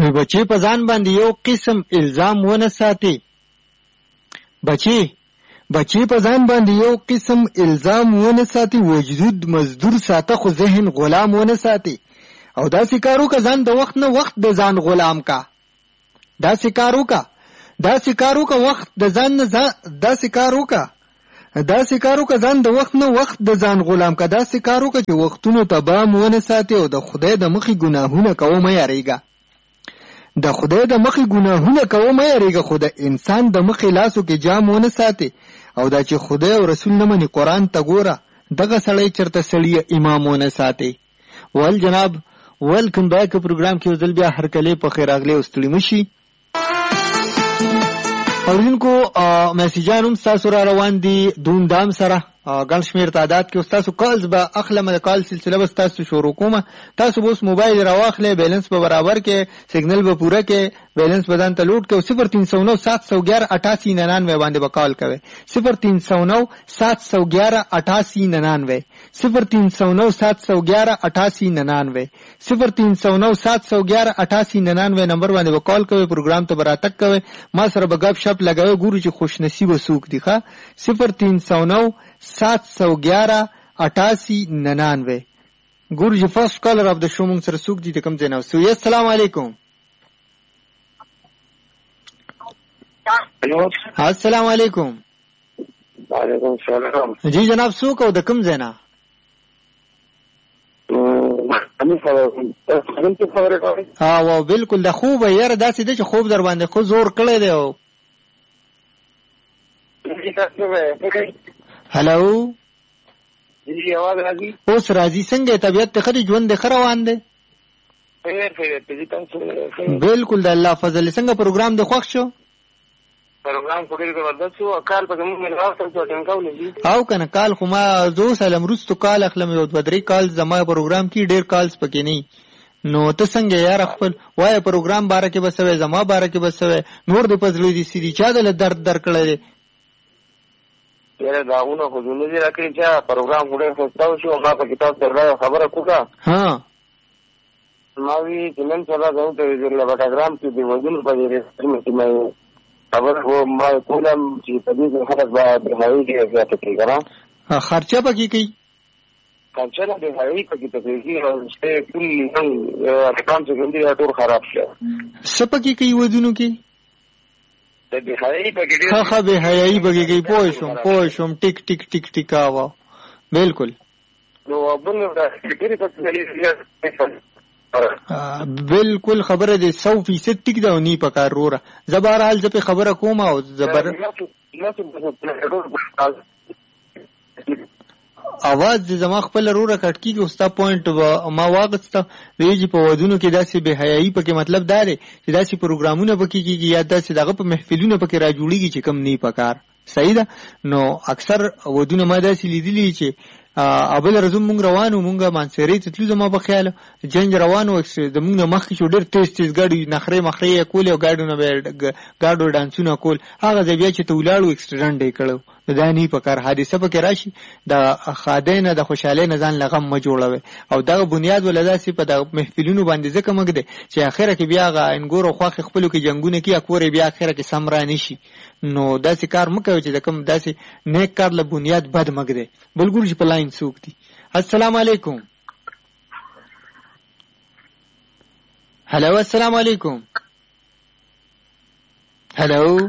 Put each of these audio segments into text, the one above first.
نو بچي په ځان باندې یو قسم الزام ونه ساتي. بچي په ځان باندې یو قسم الزام ونه ساتي، وجود مزدور ساته خو ذهن غلام ونه ساتي. او دا سکارو که ځان د وخت نه وخت د ځان غلام کا. دا سکارو که وخت د ځان نه دا سکارو که ځان د وخت نه وخت د ځان غلام کا. دا سکارو که چې وختونو ته بام ونه ساتي او د خدای د مخې ګناهونه کوو مه یاریږه. د خدای د مخې ګناهونه کوو مه یاریږه، خو د انسان د مخې لاسو کې جام ونه ساتي. او دا چې خدای او رسول نه مني قرآن ته ګوره، دغه سړی چرته سړی امام ونه ساتي. ول جناب ویلکم بیک پروګرام کې وزل بیا هر کله په خیر اغلی او ستړي مشي. اوریدونکو میسیجان هم ستاسو را روان دي دومدام سره ګڼ شمېر تعداد کې. ستاسو کالز به اخلم، د کال سلسله به ستاسو شروع کومه. تاسو به اوس موبایل راواخلئ، بیلنس به برابر کې، سیګنل به پوره کې، بیلنس به ځان ته لوډ کې او 0309 711 88 99 باندې به کال کوئ. 0309 711 88 99 0309 711 88 99 0309 711 88 99 نمبر باندې به کال کوئ. پروګرام ته به راتګ کوئ، ما سره به ګپ شپ لګوئ، ګورو چې خوش نصیبه څوک دي. ښه 0309 711 88 99. ګورو چې فرست کالر اف د شو مونږ سره څوک دي، د کوم ځای نه اوسو. السلام علیکم. السلام علیکم. وعلیکم السلام. جی جناب څوک او د کوم ځای نه؟ ها بالکل د خوب یاره داسې دی چې خوب در باندې خو زور کړی دی. او هلو جی आवाज راځي؟ اوس راځي. څنګه طبیعت ته خري ژوند ښه روان دی؟ بالکل د الله فضل. څنګه پروګرام د خوښ شو؟ پروګرام خو ډېر زبردست شو. کال په موږ ملاو تر څو ټینګاولې او کنه کال خو ما زو سلام رستو کال اخلم یو 2-3 کال زما پروګرام کې ډېر کالز پکې نه. نو ته څنګه یار خپل وای پروګرام باره کې بسوي، زما باره کې بسوي، نور د پزلو دي سړي چا د درد کړل. یاره داونه خو زونه دي راکړي چې پروګرام ډېر خوستاو شو. ما په کتاب سره خبره کوکا. ها ما وی چې نن سبا غو ته د پروګرام کې دی وځل په دې سره مې خبر هو ما کولم چې په دې خبره باندې هاوی کې زیاته کیږي. خرچه پکې کوي؟ خرچه نه دی هاوی پکې ته کیږي او څه ټول نن اکاونټ څنګه ټول خراب شو. سپکې کوي ودونو کې؟ د بهایي پکې ډېر ښه بهایي پکې کوي. پوه شوم ټیک ټیک ټیک ټیک آوا بالکل. نو بل دا ډېر پکې بالکل خبره دې 100% ټیک ده او نی پکار روره. زبر حال زپه خبره کوم او زبر اواز دې زما خپل روره کټکی کې اوستا پوینټ ما واغست ویجی په ودونو کې داسې به حیايي پکې مطلب دا دی چې داسې پروګرامونه پکې کېږي یا داسې دغه په محفلونو پکې را جوړیږي چې کم نه پکار. صحیح ده. نو اکثر ودونه ما داسې لیدلی چې ابل رزم مونږ روانو مونږه مانسری ته تلو زما په خیال جنگ روانو د مونږ مخکې شو ډېر تیز gaډي نخره مخره کول او gaډونه به gaډو ډانسونه کول. هغه ځای بیا چې ته ولاړو اکسیډنټ یې کړو. دا نه پکار حادثه پکې راشي د خادینه د خوشاله نه ځان لغم ما جوړوي او دغه بنیاد ولدا سي په د محفلونو باندې ځکه مګ دي چې اخره کې بیا غا انګورو خواخ خپلو کې جنگونه کې اکوره بیا اخره کې سمرا نشي. نو داسې کار مکوي چې د کوم داسې نیک کار له بنیاد بد مګ دي. بلګور چې په لاین څوک دي. السلام علیکم. هلو السلام علیکم. هلو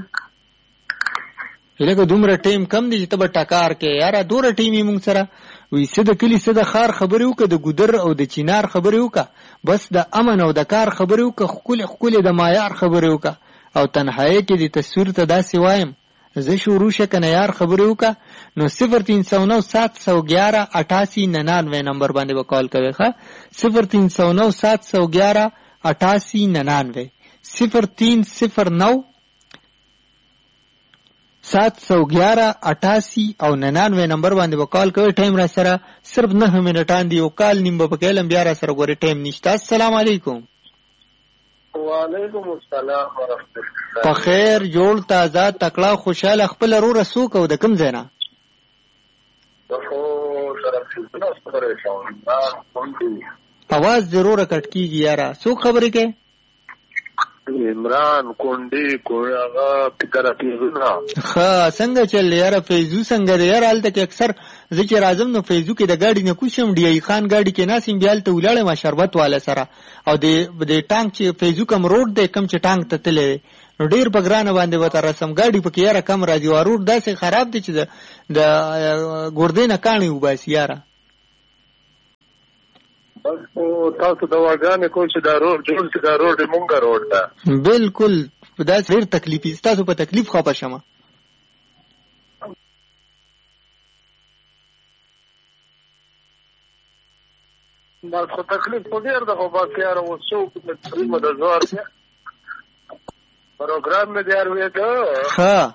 لکه دومره ټیم کم دی چې ته به ټکار کې یاره دوره ټیمې مونږ سره وي. څه د کلي څه د خار خبرې وکړه، د ګودر او د چینار خبرې وکړه، بس د امن او د کار خبرې وکړه، ښکلې د معیار خبرې وکړه او تنهایی کې د تصویر ته داسې وایم زه شروع شه کنه یار خبرې وکړه. نو 0309 711 88 99 نمبر باندې به کال کوي. ښه 0309 711 88 99 0309 711 88 او 99 نمبر باندې به کال کوي. ټایم را سره صرف 9 منټان دی او کال نیم به کېلم بیا را سره ګوري ټایم نشته. السلام علیکم. وعلیکم السلام ورحمۃ اللہ. په خیر جوړ تازه تکړه خوشاله خپل رو رسوک او د کوم ځای نه؟ اواز ضروره کټ کیږي یاره. څوک خبرې کوي؟ عمران کونډي کوغه فکر پیژنه ها څنګه چل یاره فیضو څنګه دی یاره الته کې اکثر ذکر اعظم نو فیضو کې د گاډي نه کوشم دی خان گاډي کې ناسیم بیال ته ولاړې ما شربت والا سره او د ټانک چې فیضو کم روډ دی کم چې ټانک ته تللی نو ډیر بګرانه باندې وته رسم گاډي پکې یاره کم راځي او روډ داسې خراب دی چې د ګردې نه کاڼي وباسي یاره تاسو دا واګانې کوم چې دا روډ جوړ چې دا روډ مونږه روډ ده بالکل دا ډیر تکلیفي تاسو په تکلیف خپه شمه ما خو تکلیف په ډیر دغه باکیار او څو په تقریبا د زوار پروګرام مې دیار وې ته ها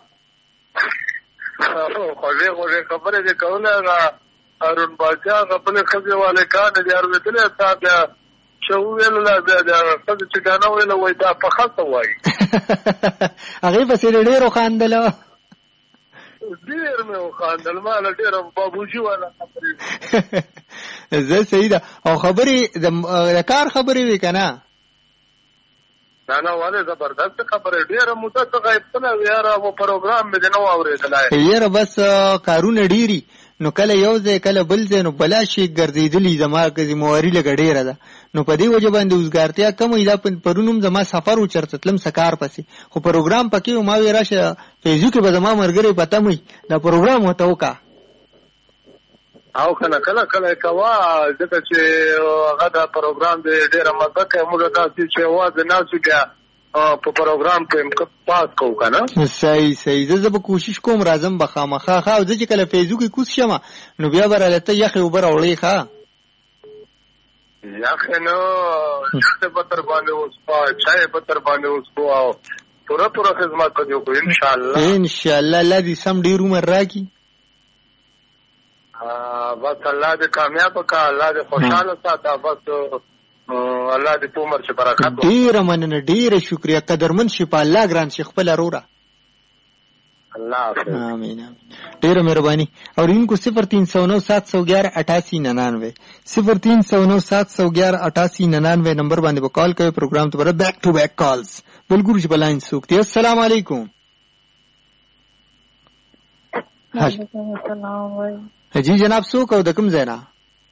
خو خبره دې کوله ارون باچا خپل خزي والے کان دیار وې ته تا بیا شو ویل لا بیا خزي چې دا ویل وای دا په خاصه وای هغه په سیر ډیرو خاندل ډیر مې خاندل مال ډیر بابوجي والا خبره زه صحیح ده او خبرې د کار خبرې وی کنه نه والے زبردست خبره ډیره مدته غیب کړه یاره او پروګرام مې نه واورېدل یاره بس کارونه ډیری نو کله یو ځای کله بل ځای نو بلا شي ګرځېدلی زما که ذمہواری لګ ډیره ده نو په دې وجه باندې وزګارتیا کم دا پرونم زما سفر و چرته تلم سکار پسې خو پروګرام پکې ما وی راشه فیسبوک کې به زما مرګري پته مې دا پروګرام وته وکا او کله کوا دغه چې هغه دا پروګرام دې ډیره مزه کوي موږ تاسو چې واځ نه سګیا په پروګرام کې پاس کوو کنه صحیح زه به کوشش کوم راځم بخامخه خا او چې کله فیسبوک کې کوس شمه نو بیا برالته یخ او بر اورې ښا یخ نو څه پتر باندې اوس چای پتر باندې اوس او پورا خدمت کوو ان شاء الله الله دې سم ډیر عمر راکړي بس الله دې کامیاب کا الله دې خوشاله ساته بس الله دې په عمر کې برکت ډیر مننه ډیر شکریا قدرمن شي په الله ګران شي خپل اورا الله حافظ امين ډیر مهرباني اور इनको 0309 711 8899 0309 711 8899 نمبر باندې په کال کوي پروګرام ته بیک ټو بیک کالز بلګور چې بلاین سوکتی السلام علیکم السلام جی جناب څوک او د کوم ځای نه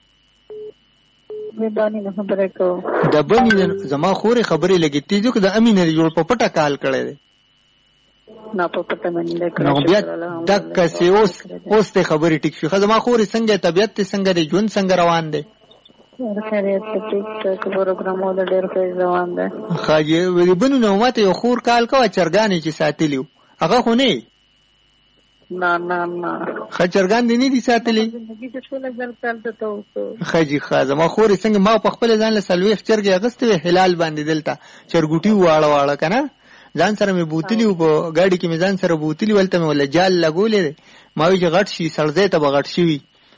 مې باندې خبره کوم د باندې زما خوري خبرې لګیتې جو د امینه جوړ په پټه کال کړي دي نه په پټه باندې کړي نو بیا دک سي اوس ته خبرې ټیک شو زما خوري څنګه طبيعت څنګه دی ژوند څنګه روان دی خیریت ټیک پروګرام ول ډېر ښه روان دی خاجي وی بنو نو ماته یو خور کال کا چرګانې چې ساتلیو هغه خو نه نه خچرګان دي نه دي ساتلې زندگی څه شو لګل کال ته خاجي خازه ما خوري څنګه ما په خپل ځان له سلوي چرګي اغستې حلال باندې دلته چرګوټي واړه کنه ځان سره مې بوتلی په گاډي کې مې ځان سره بوتلی ولته مې ولا جال لګولې ما وی غټ شي سړځې ته بغټ شي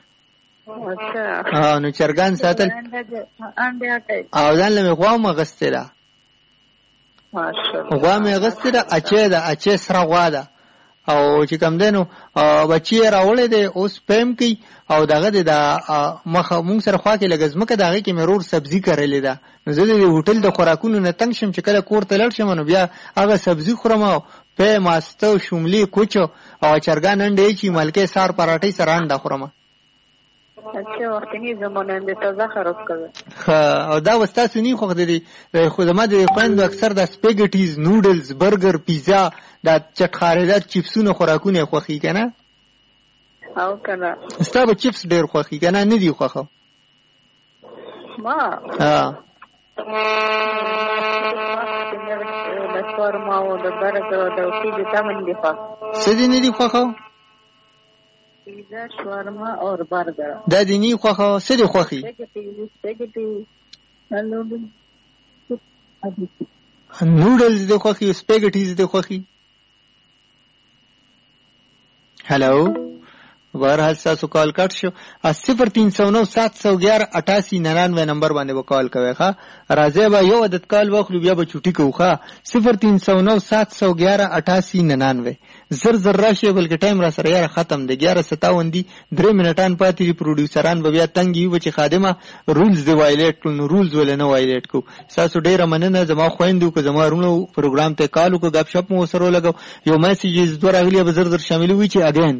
اچھا نو چرګان ساتل او ځان له غوا مغستې را ماشاءالله غوا مې غستې را اچې سره غوا ده او چې کم دینو بچی راولې ده اوس پم کی او دغه د مخه مونږ سره خوا کې لګزمکه دغه کې مرور سبزی کړلې ده نو زه د هوټل د خوراکونو نه تنگ شم چې کله کور ته لړ شم نو بیا هغه سبزی خورم او په ماستو شوملي کوچو او چرګان انډې چې ملکه سار پراټې سره انډه خورم اچھا وختنی زمانه د تازه خراب کړه او دا وستا سني خو د خو زما د خويندو اکثر د سپیګټیز نودلز برګر پیزا دا چټخارهدار چپسونه خوراکونه خوخي کنه او کنه ستاسو چپس ډیر خوخي کنه نه دی خوخه ما د شورما او د برګر او د پیزا تمن دی خوخه سدي نه دی خوخه پیزا شورما اور برګر دا دی نه خوخه سدي خوخي نودلز د خوخي سپیګټیز د خوخي هلو بهرحال تاسو کال کټ شو 0309718899 نمبر باندې وکال کوي ښا راځي به یو عدد کال واخلو بیا به چوټي کوخه 0309718899 زر راشي بلکې ټایم را سره یاره ختم دی 11:57 دی 3 منټان پاتې دي پروډوسران به بیا تنګ یو چې خادمه رولز دی وایلیټ کړو رولز ول نه وایلیټ کو تاسو ډیره مننه زما خويندو کو زما رونو پروګرام ته کالو کو غب شپ مو سره لګو یو میسیجز دوه راغلی به زر شامل وي چې اگین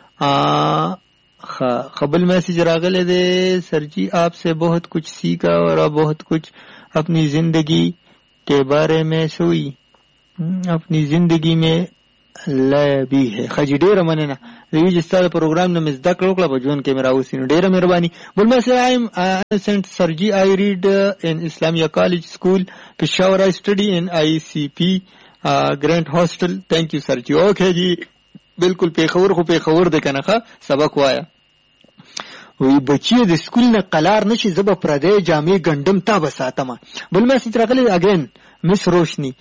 قبل मैसेज راغله دے सर जी आपसे बहुत कुछ सीखा और बहुत कुछ अपनी जिंदगी के बारे में सोई अपनी जिंदगी में लाया भी है खजी ډیر مننه ریج ستاسو پروګرام نه مزدا کړو په جون کې میرا اوسینو ډیر مهرباني بل مسئله ایم سنت سر جی I read in Islamia College School Peshawar I study in ICP Grant Hostel thank you sir जी okay जी بالکل پیښور خو پیښور د کنه سبق وایا وی بچی د سکول نه قلار نشي زب پردې جامې ګندم تا بساتما بل میسج راغلی اگین مس روشنی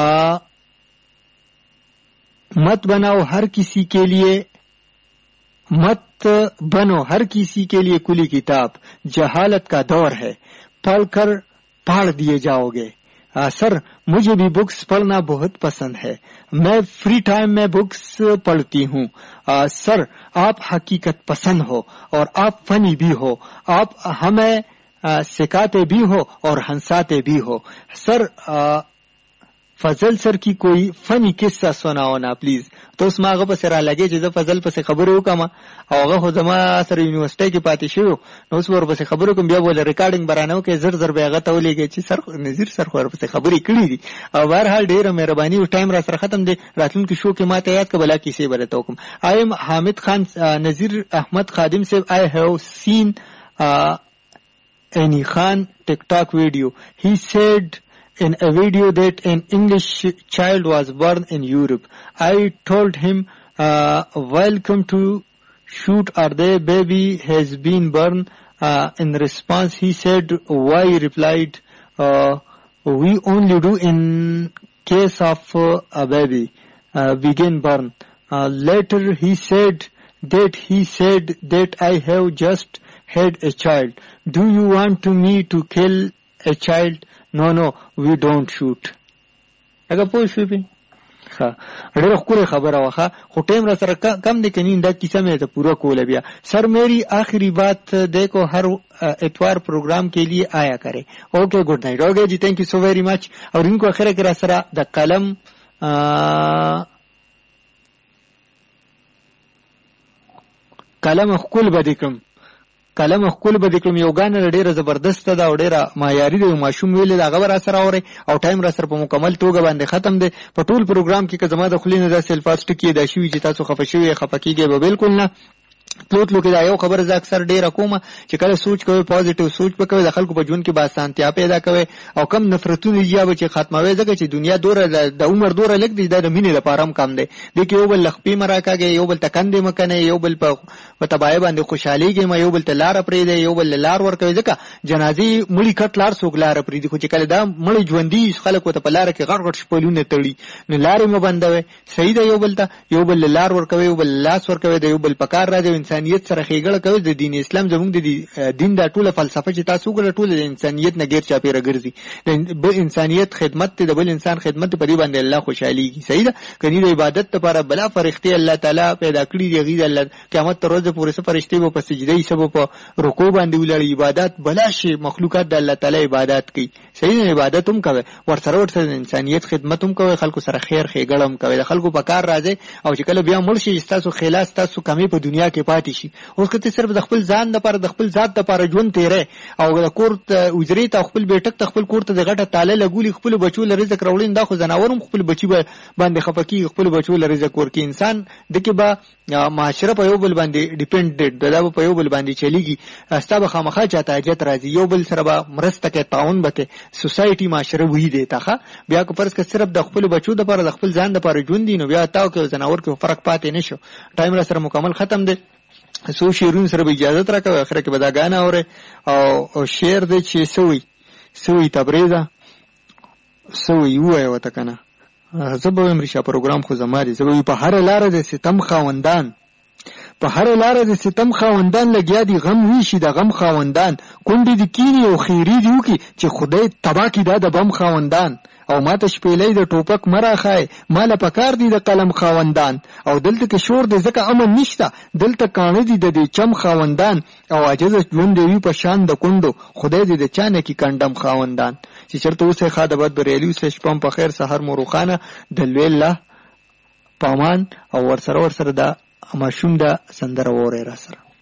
मत बनाओ हर किसी के लिए मत बनो हर किसी के लिए खुली किताब जहालत का दौर है पढ़कर पढ़ दिए जाओगे सर मुझे भी बुक्स पढ़ना बहुत पसंद है मैं फ्री टाइम में बुक्स पढ़ती हूँ सर आप हकीकत पसंद हो और आप फनी भी हो आप हमें सिखाते भी हो और हंसाते भी हो सर फजल सर की कोई फनी किस्सा सुनाओ ना प्लीज तो اس ماغه په سره لګي چې د فضل په خبرو وکم او هغه خو زما سره یونیورسيټي کې پاتې شو نو اوس ور په خبرو کوم بیا ول ریکارډینګ برانو کې زر بیاغه تولېږي چې سر نذیر سر خو په خبرې کړې دي او بهرحال ډیره مهرباني او ټایم را سره ختم دي راتلونکي شو کې ماته یاد کبلا کیسه برته وکم ایم حامد خان نذیر احمد خادم سے I have seen any Khan TikTok video he said in a video that an English child was born in Europe. I told him, welcome to shoot or the baby has been born. In response, he said, why? Replied, we only do in case of a baby begin born. Later, he said that I have just had a child. Do you want me to kill a child? No, we don't shoot. اگر پوه شو به ها ډېر خوره خبره واخه خو ټیم را سره کم دي کني دا کیسه مې ته پورا کوله بیا سر میری آخری بات دیکھو ہر اتوار پروگرام کے لیے آیا کرے اوکے گڈ نائٹ اوکے جی تھینک یو سو ویری مچ اور ان کو اخره کې را سره د قلم خپل بدکم کلم خپل به دکلم یو غان ډیره زبردست ده او ډیره معیاري ده ماشوم ویل دا غبر اثر اوري او ټایم را سره په مکمل توګه باندې ختم ده په ټول پروګرام کې که زما د خلینو د سلفاست کې د شوی چې تاسو خفشوي خفکیږي به بالکل نه تلوتلو کې دا یو خبر ز اکثر ډیره کومه چې کله سوچ کوي پوزټیو سوچ وکوي د خلکو په ژوند کې با سانتیا پیدا کوي او کم نفرتونه یا به چې ختموي ځکه چې دنیا دوره د عمر دوره لګ دی د مینې لپاره هم کم دی د کې یو بل لخپې مراکاږي یو بل تکندې مکنه یو بل په تبای باندې خوشحاليږي ما یو بل تلار پرې دی یو بل لار ور کوي ځکه جنازي مړی کټ لار سوګ لار پرې دی خو چې کله دا مړی ژوندۍ خلکو ته په لار کې غړ غړ شپلونه تړي نو لارې مو بندوي صحیح دی یو بل ته یو بل لار ور کوي یو بل لاس ور کوي د یو بل پکار راځي انسانيت سره خېګړه کوي د دین اسلام زموږ د دین د ټوله فلسفه چې تاسو ګل ټوله د انسانيت نه غیر چاپیره ګرځي د انسانيت خدمت د بل انسان خدمت په دی باندې الله خوشحاليږي صحیح ده کني د عبادت لپاره بلا فرښتې الله تعالی پیدا کړی دی غیر الله قیامت تر ورځې پورې فرښتې په سجدي سبب په رکوع باندې ولړي عبادت بلا شي مخلوقات د الله تعالی عبادت کوي صحیح نه عبادت هم کوي ورسره انسانيت خدمت هم کوي خلکو سره خیر خېګړم کوي د خلکو په کار راځي او چې کله بیا مړ شي تاسو خلاص تاسو کمی په دنیا کې پاتې شي اوس کته صرف د خپل ځان لپاره د خپل ذات لپاره ژوند تیرې او د کورت وزري ته خپل بیٹک ته خپل کورت د غټه تاله لګولي خپل بچو ل رزق راوړین دا خو زناورم خپل بچي باندې خفقي خپل بچو ل رزق ورکی انسان دغه با معاشره په یو بل باندې ډیپندډ دا په یو بل باندې چلیږي استابه خامخا چاته اجت راځي یو بل سره به مرسته کې تعاون بته سوسايټي معاشره وې دی تاخه بیا کو فرض کې صرف د خپل بچو د لپاره د خپل ځان د لپاره ژوند دي نو بیا تاو کې زناور کې فرق پاتې نشو ټایم را سره مکمل ختم دی سو شیرون سره اجازه راکوي اخره کې بدا غانه اوره او شعر دې چې سوي تبریزه سوي وای وته کنه زبو امریشا پروګرام خو زماري زبو په هر لار د ستم خاوندان په هر لار د ستم خاوندان لګیا دي غم ویشي د غم خاوندان کونډې د کینی او خیری دی وکي چې خدای تبا کی دا د بم خاوندان او ماته شپېلې د ټوپک مراخای مال پکار دي د قلم خاوندان او دلته کې شور د زکه امن نشته دلته کانه دي د دې چم خاوندان او عاجز ژوند دی په شان د کندو خدای دې د چانه کې کندم خاوندان چې چرته اوسه خادبات بریلی اوسه شپم په خیر سحر مروخانه د لوی الله پامان او ورسره د ماشوم د سندره وره را سره